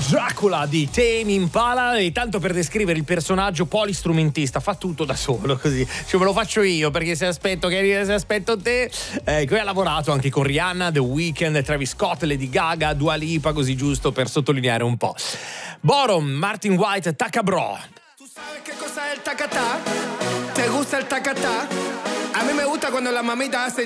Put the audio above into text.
Dracula di Tame Impala, e tanto per descrivere il personaggio polistrumentista, fa tutto da solo così, cioè me lo faccio io perché se aspetto te, qui ha lavorato anche con Rihanna, The Weeknd, Travis Scott, Lady Gaga, Dua Lipa, così giusto per sottolineare un po'. Borom, Martin White, Tacabro. ¿Tú sabes qué cosa es el tacatá? ¿Te gusta el tacatá? A mí me gusta cuando las mamitas hacen